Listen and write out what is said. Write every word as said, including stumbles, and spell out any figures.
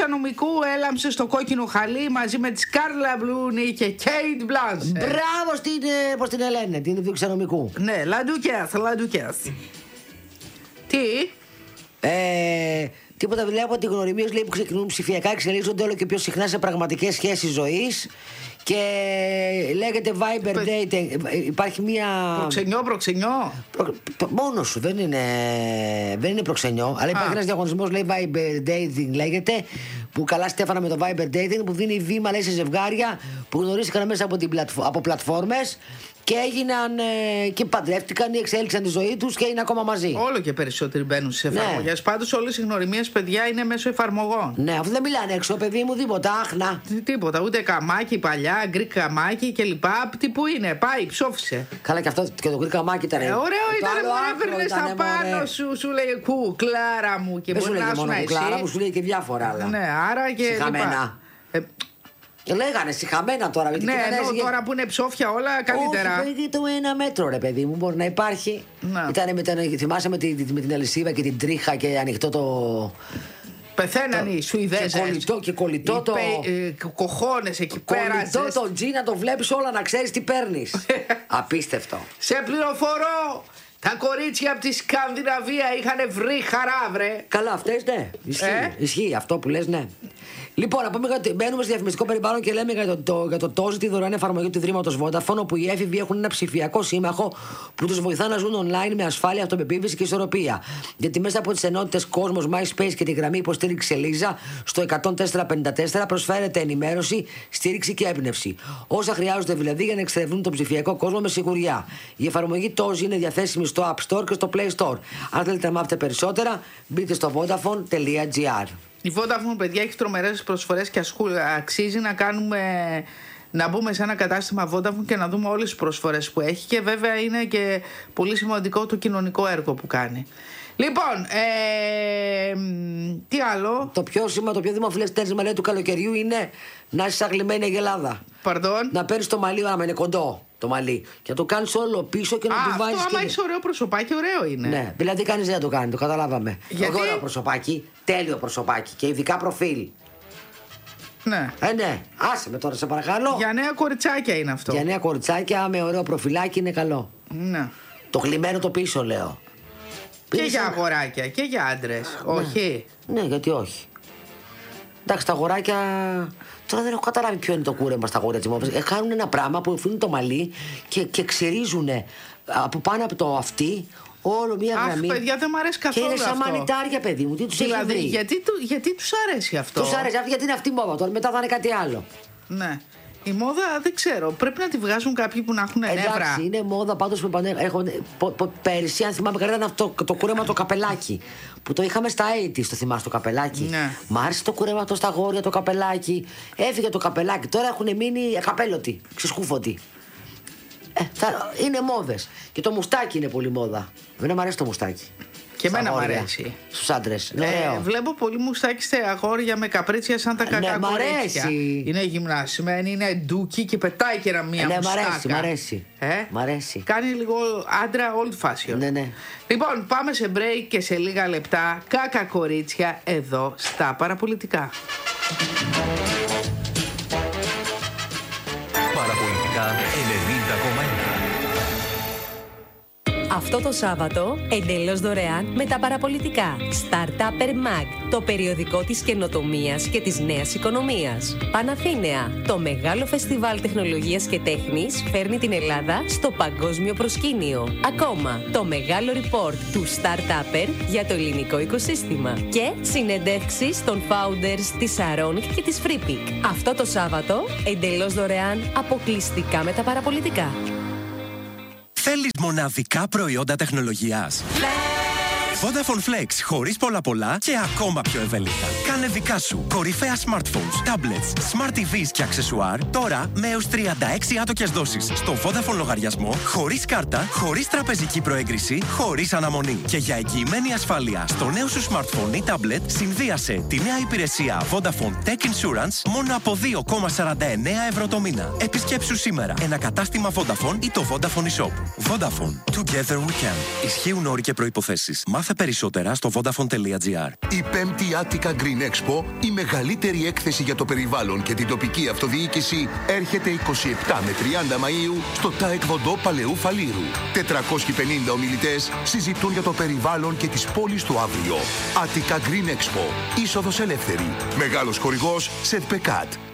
Ξενομικού έλαμψε στο κόκκινο χαλί μαζί με τη Κάρλα Μπλούνι και Κέιτ Μπλάνσετ. Μπράβο στην, πώς την λένε, την του Ξενομικού. Ναι, λαντουκιάς, λαντουκιάς. Τι? Ε, τίποτα, βλέπω ότι οι γνωριμίες, λέει, που ξεκινούν ψηφιακά εξελίσσονται όλο και πιο συχνά σε πραγματικές σχέσεις ζωής. Και λέγεται Viber Παι... Dating. Υπάρχει μια. Προξενιό, προξενιό. Προ... Μόνο σου, δεν είναι, δεν είναι προξενιό. Αλλά υπάρχει ένας διαγωνισμός, λέει Viber Dating, λέγεται. Που καλά Στέφανα με το Viber Dating, που δίνει βήμα, λέει, σε ζευγάρια που γνωρίστηκαν μέσα από, την πλατφο... από πλατφόρμες και έγιναν ε, και παντρεύτηκαν ή εξέλιξαν τη ζωή τους και είναι ακόμα μαζί. Όλο και περισσότεροι μπαίνουν στις εφαρμογές. Ναι. Πάντως όλες οι γνωριμίες, παιδιά, είναι μέσω εφαρμογών. Ναι, αφού δεν μιλάνε έξω, παιδί μου, τίποτα, άχνα. Τίποτα, ούτε καμάκι παλιά, γκρι καμάκι κλπ. Τι που είναι, πάει, ψόφισε. Καλά, και αυτό και το γκρι καμάκι ήταν. Ε, ωραίο ήταν, μου έφερνε στα πάνω σου, σου λέει κου, Κλάρα μου και μπορεί να σου εσύ. Κλάρα μου, σου λέει και διάφορα άλλα. Ναι, άρα και. Χαμένα. Λέγανε συχαμένα τώρα. Ναι, ενώ για... τώρα που είναι ψόφια όλα καλύτερα. Όχι, το ένα μέτρο, ρε παιδί μου, μπορεί να υπάρχει. Να. Ήτανε με την, θυμάσαι με την, με την αλυσίδα και την τρίχα και ανοιχτό το. Πεθαίναν οι Σουηδέζες. Και κολλητό, και κολλητό το. Πε, ε, κοχώνες εκεί πέρα. Κολλητό το τζι, να το βλέπεις όλα, να ξέρεις τι παίρνεις. Απίστευτο. Σε πληροφορώ. Τα κορίτσια από τη Σκανδιναβία είχαν βρει χαρά, βρε. Καλά, αυτές ναι. Ισχύει, ε? Ισχύει αυτό που λες, ναι. Λοιπόν, να πούμε ότι μπαίνουμε στο διαφημιστικό περιβάλλον και λέμε για το, το, για το τόζι, τη δωρεάν εφαρμογή του Ιδρύματος Vodafone, όπου οι έφηβοι έχουν ένα ψηφιακό σύμμαχο που τους βοηθά να ζουν online με ασφάλεια, αυτοπεποίθηση και ισορροπία. Γιατί μέσα από τις ενότητες Κόσμος, MySpace και τη γραμμή υποστήριξη Ελίζα στο εκατόν τέσσερα πενήντα τέσσερα προσφέρεται ενημέρωση, στήριξη και έμπνευση. Όσα χρειάζονται δηλαδή για να εξερευνούν τον ψηφιακό κόσμο με σιγουριά. Η εφαρμογή τόζι είναι διαθέσιμη στο App Store και στο Play Store. Αν θέλετε να μάθετε περισσότερα, μπείτε στο vodafone τελεία gr. Η Vodafone, παιδιά, έχει τρομερές προσφορές και αξίζει να κάνουμε, να μπούμε σε ένα κατάστημα Vodafone και να δούμε όλες τις προσφορές που έχει, και βέβαια είναι και πολύ σημαντικό το κοινωνικό έργο που κάνει. Λοιπόν, ε, τι άλλο? Το πιο σήμα, το πιο δημοφιλές τέρσιμα, λέει, του καλοκαιριού είναι να είσαι αγλυμένη αγελάδα. Παρδόν. Να παίρνεις το μαλλί, άμα είναι κοντό το μαλλί, και να το κάνεις όλο πίσω και να Α, του βάζεις. Αυτό, άμα και... είσαι ωραίο προσωπάκι, ωραίο είναι. Ναι, δηλαδή κανείς δεν το κάνει, το καταλάβαμε. Γιατί? Ωραίο προσωπάκι, τέλειο προσωπάκι και ειδικά προφίλ. Ναι. Ε, ναι. Άσε με τώρα, σε παρακαλώ. Για νέα κοριτσάκια είναι αυτό. Για νέα κοριτσάκια με ωραίο προφιλάκι είναι καλό. Ναι. Το γλυμμένο το πίσω, λέω. Και Πήρες για ένα... αγοράκια και για άντρες. Ναι. Όχι. Ναι, γιατί όχι. Εντάξει, τα αγοράκια. Τώρα δεν έχω καταλάβει ποιο είναι το κούρεμα στα αγόρια της μόδας. Ε, κάνουν ένα πράγμα που αφήνουν το μαλλί και, και ξερίζουν από πάνω από το αυτί όλο μία Αχ, γραμμή. Αχ, παιδιά, δεν μου αρέσει καθόλου. Και είναι σαν αυτό. μανιτάρια, παιδί μου. Τι τους δηλαδή, έχει βρει. γιατί, του, γιατί τους αρέσει αυτό? Τους αρέσει, γιατί είναι αυτή η μόδα. Τώρα μετά θα είναι κάτι άλλο. Ναι. Η μόδα δεν ξέρω. Πρέπει να τη βγάζουν κάποιοι που να έχουν νεύρα. Εντάξει, είναι μόδα πάντως που πάνε. Έχω, πο, πο, πέρυσι, αν θυμάμαι καλά, ήταν αυτό το, το κούρεμα το καπελάκι. Που το είχαμε στα ογδόντα, το θυμάσαι το καπελάκι. Ναι. Μ' άρεσε το κούρεμα αυτό στα γόρια, το καπελάκι. Έφυγε το καπελάκι. Τώρα έχουν μείνει καπέλωτοι, ξεσκούφωτοι. Ε, θα, είναι μόδες. Και το μουστάκι είναι πολύ μόδα. Εμένα μου αρέσει το μουστάκι. Και εμένα μου αρέσει. Στους άντρες. Ναι, ε, βλέπω πολύ μουστάκι σε αγόρια με καπρίτσια σαν τα κακά ναι, κορίτσια. Είναι γυμνασμένη, είναι ντούκι και πετάει και ένα μία ναι, μουστάκα. Μ' αρέσει, μ' αρέσει. Ε? Μ' αρέσει. Κάνει λίγο άντρα old fashion. Ναι, ναι. Λοιπόν, πάμε σε break και σε λίγα λεπτά κάκα κορίτσια εδώ στα Παραπολιτικά. Παραπολιτικά ενενήντα κόμμα ένα. Αυτό το Σάββατο, εντελώς δωρεάν με τα Παραπολιτικά. Startupper Mag, το περιοδικό της καινοτομίας και της νέας οικονομίας. Παναθήναια, το μεγάλο φεστιβάλ τεχνολογίας και τέχνης, φέρνει την Ελλάδα στο παγκόσμιο προσκήνιο. Ακόμα, το μεγάλο report του Startupper για το ελληνικό οικοσύστημα. Και συνεντεύξεις των founders της Saronic και της FreePick. Αυτό το Σάββατο, εντελώς δωρεάν, αποκλειστικά με τα Παραπολιτικά. Θέλεις μοναδικά προϊόντα τεχνολογίας? Vodafone Flex, χωρίς πολλά πολλά και ακόμα πιο ευέλικτα. Κάνε δικά σου κορυφαία smartphones, tablets, smart τι βις και αξεσουάρ τώρα με έως τριάντα έξι άτοκες δόσεις στο Vodafone λογαριασμό, χωρίς κάρτα, χωρίς τραπεζική προέγκριση, χωρίς αναμονή. Και για εγγυημένη ασφάλεια στο νέο σου smartphone ή tablet, συνδύασε τη νέα υπηρεσία Vodafone Tech Insurance μόνο από δύο κόμμα σαράντα εννέα ευρώ το μήνα. Επισκέψου σήμερα ένα κατάστημα Vodafone ή το Vodafone eShop. Vodafone. Together we can. Ισχύουν όροι και προϋποθέσεις. Μάθε Μάθε περισσότερα στο vodafone.gr. Η πέμπτη Attica Green Expo, η μεγαλύτερη έκθεση για το περιβάλλον και την τοπική αυτοδιοίκηση, έρχεται είκοσι επτά με τριάντα Μαΐου στο Taekwondo Παλαιού Φαλήρου. τετρακόσιοι πενήντα ομιλητές συζητούν για το περιβάλλον και τις πόλεις του αύριο. Attica Green Expo, είσοδος ελεύθερη. Μεγάλος χορηγός Σετπεκάτ.